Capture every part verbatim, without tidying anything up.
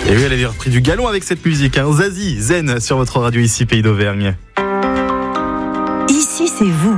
Et oui, elle avait repris du galon avec cette musique. Hein. Zazie, Zen sur votre radio ici, Pays d'Auvergne. Ici, c'est vous.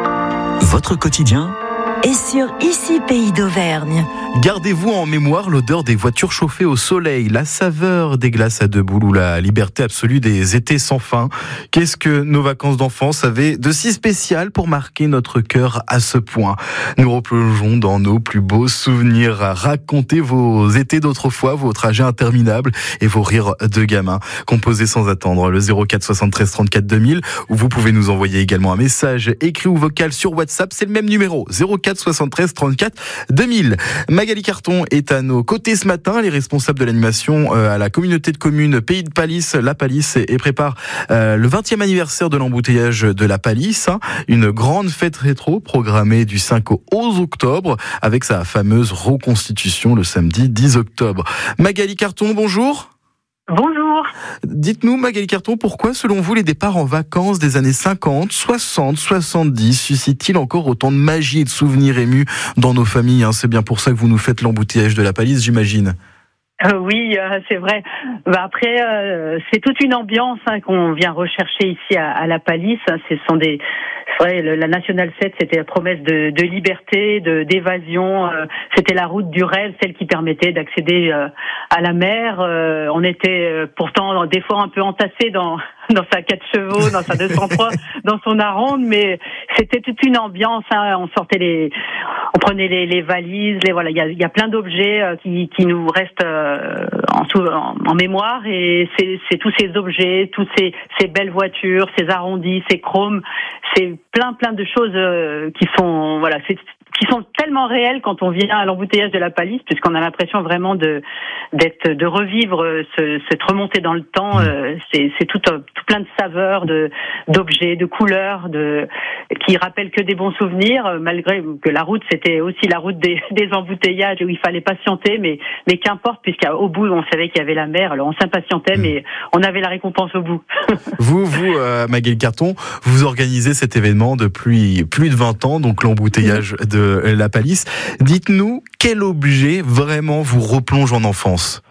Votre quotidien Et sur Ici, Pays d'Auvergne. Gardez-vous en mémoire l'odeur des voitures chauffées au soleil, la saveur des glaces à deux boules ou la liberté absolue des étés sans fin. Qu'est-ce que nos vacances d'enfance avaient de si spécial pour marquer notre cœur à ce point? Nous replongeons dans nos plus beaux souvenirs. Racontez vos étés d'autrefois, vos trajets interminables et vos rires de gamins. Composez sans attendre le zéro quatre soixante-treize trente-quatre deux mille, où vous pouvez nous envoyer également un message écrit ou vocal sur WhatsApp. C'est le même numéro, zéro quatre soixante-treize trente-quatre deux mille. Magali Carton est à nos côtés ce matin. Elle est responsable de l'animation à la communauté de communes Pays de Palisse, la Palisse, et prépare le vingtième anniversaire de l'embouteillage de la Palisse. Une grande fête rétro programmée du cinq au onze octobre avec sa fameuse reconstitution le samedi dix octobre. Magali Carton, bonjour. Bonjour. Dites-nous, Magali Carton, pourquoi, selon vous, les départs en vacances des années cinquante, soixante, soixante-dix suscitent-ils encore autant de magie et de souvenirs émus dans nos familles? C'est bien pour ça que vous nous faites l'embouteillage de la Palisse, j'imagine. Euh, oui, euh, c'est vrai. Bah, après, euh, c'est toute une ambiance hein, qu'on vient rechercher ici à, à la Palisse. Ce sont des, c'est vrai, le, la Nationale sept, c'était la promesse de, de liberté, de d'évasion. Euh, c'était la route du rêve, celle qui permettait d'accéder euh, à la mer. Euh, on était euh, pourtant des fois un peu entassés dans dans sa quatre chevaux, dans sa deux cent trois, dans son Aronde, mais c'était toute une ambiance. Hein. On sortait les, on prenait les, les valises, les voilà. Il y a, il y a plein d'objets euh, qui, qui nous restent euh, en, en, en mémoire, et c'est, c'est tous ces objets, toutes ces, ces belles voitures, ces arrondis, ces chromes, c'est plein plein de choses euh, qui sont voilà, c'est qui sont tellement réels quand on vient à l'embouteillage de la Palisse, puisqu'on a l'impression vraiment de d'être de revivre ce, cette remontée dans le temps. Euh, c'est, c'est tout, tout plein de saveurs, de d'objets, de couleurs, de qui rappellent que des bons souvenirs, malgré que la route c'était aussi la route des, des embouteillages où il fallait patienter, mais mais qu'importe, puisqu'au bout on savait qu'il y avait la mer, alors on s'impatientait, mmh. mais on avait la récompense au bout. vous, vous, euh, Magali Carton, vous organisez cet événement depuis plus de vingt ans, donc l'embouteillage mmh. de la Palisse. Dites-nous, quel objet vraiment vous replonge en enfance?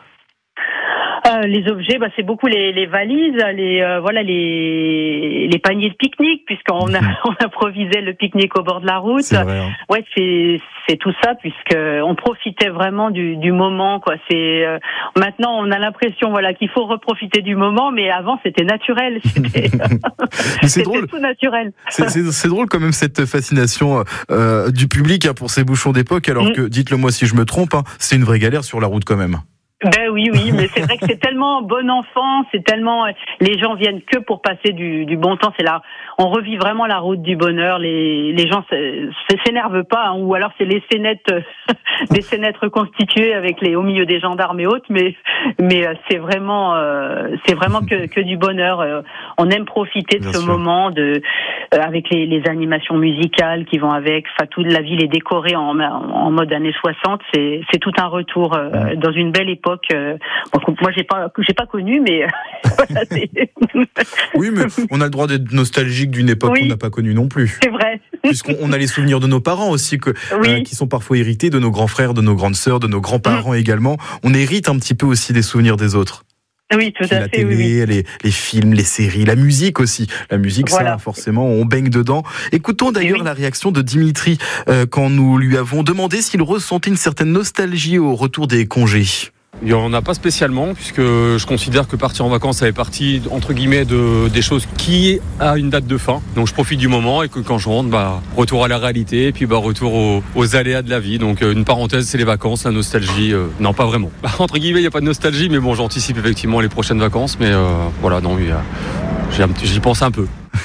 Euh, les objets, bah, c'est beaucoup les, les valises, les euh, voilà les les paniers de pique-nique, puisqu'on a, on improvisait le pique-nique au bord de la route. C'est vrai, hein. Ouais, c'est c'est tout ça, puisque on profitait vraiment du du moment, quoi. C'est euh, maintenant on a l'impression voilà qu'il faut reprofiter du moment, mais avant c'était naturel, c'était, c'est c'était drôle. tout naturel. C'est, c'est, c'est drôle quand même cette fascination euh, du public hein, pour ces bouchons d'époque, alors mmh. que dites-le moi si je me trompe, hein, c'est une vraie galère sur la route quand même. Ben oui, oui, mais c'est vrai que c'est tellement bon enfant, c'est tellement, les gens viennent que pour passer du, du bon temps. C'est là, on revit vraiment la route du bonheur. Les, les gens s'énervent pas, hein, ou alors c'est les scénettes, des scénettes reconstituées avec les, au milieu des gendarmes et autres, mais, mais c'est vraiment, euh, c'est vraiment que, que du bonheur. Euh, on aime profiter de Bien ce sûr. moment de, euh, avec les, les animations musicales qui vont avec. Enfin, toute la ville est décorée en, en mode années soixante. C'est, c'est tout un retour euh, ouais. dans une belle époque. Euh, moi j'ai pas j'ai pas connu, mais voilà, c'est... oui, mais on a le droit d'être nostalgique d'une époque oui, qu'on n'a pas connue non plus. C'est vrai. Puisqu'on on a les souvenirs de nos parents aussi que oui. euh, qui sont parfois hérités de nos grands frères, de nos grandes sœurs, de nos grands-parents mmh. également. On hérite un petit peu aussi des souvenirs des autres. Oui, tout à la fait. télé, oui, oui. Les, les films, les séries, la musique aussi. La musique, voilà. ça, forcément, on baigne dedans. Écoutons d'ailleurs oui. la réaction de Dimitri euh, quand nous lui avons demandé s'il ressentait une certaine nostalgie au retour des congés. Il n'y en a pas spécialement, puisque je considère que partir en vacances, ça fait partie, entre guillemets, de, des choses qui a une date de fin. Donc je profite du moment et que quand je rentre, bah, retour à la réalité et puis bah, retour aux, aux aléas de la vie. Donc une parenthèse, c'est les vacances, la nostalgie, euh, non pas vraiment. Bah, entre guillemets, il n'y a pas de nostalgie, mais bon, j'anticipe effectivement les prochaines vacances. Mais euh, voilà, non, oui, euh, j'y pense un peu.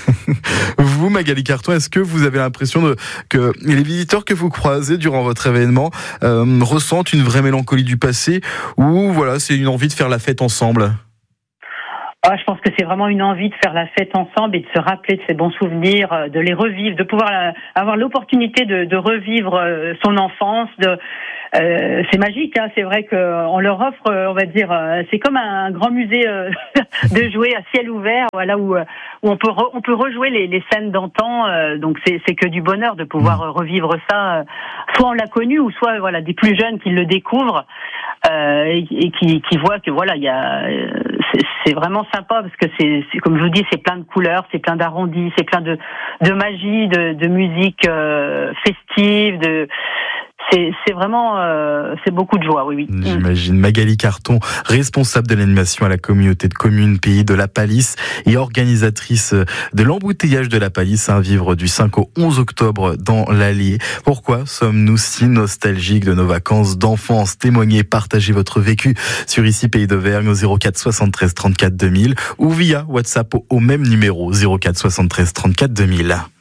Vous, Magali Carton, est-ce que vous avez l'impression de, que les visiteurs que vous croisez durant votre événement euh, ressentent une vraie mélancolie du passé, ou voilà, c'est une envie de faire la fête ensemble ? Ah, je pense que c'est vraiment une envie de faire la fête ensemble et de se rappeler de ces bons souvenirs, de les revivre, de pouvoir la, avoir l'opportunité de, de revivre son enfance. De, euh, c'est magique, hein, c'est vrai qu'on leur offre, on va dire, c'est comme un grand musée de jouets à ciel ouvert, voilà, où, où on peut re, on peut rejouer les, les scènes d'antan. Donc c'est, c'est que du bonheur de pouvoir revivre ça. Soit on l'a connu, ou soit voilà des plus jeunes qui le découvrent euh, et, et qui, qui voient que voilà il y a c'est, c'est vraiment sympa parce que c'est, c'est comme je vous dis, c'est plein de couleurs, c'est plein d'arrondis, c'est plein de de magie, de, de musique euh, festive, de c'est, c'est vraiment euh, c'est beaucoup de joie, oui, oui. J'imagine. Magali Carton, responsable de l'animation à la communauté de communes Pays de la Palisse et organisatrice de l'embouteillage de la Palisse, un vivre du cinq au onze octobre dans l'Allier. Pourquoi sommes-nous si nostalgiques de nos vacances d'enfance? Témoignez, partagez votre vécu sur Ici Pays d'Auvergne au zéro quatre soixante-treize trente-quatre deux mille ou via WhatsApp au même numéro zéro quatre soixante-treize trente-quatre deux mille.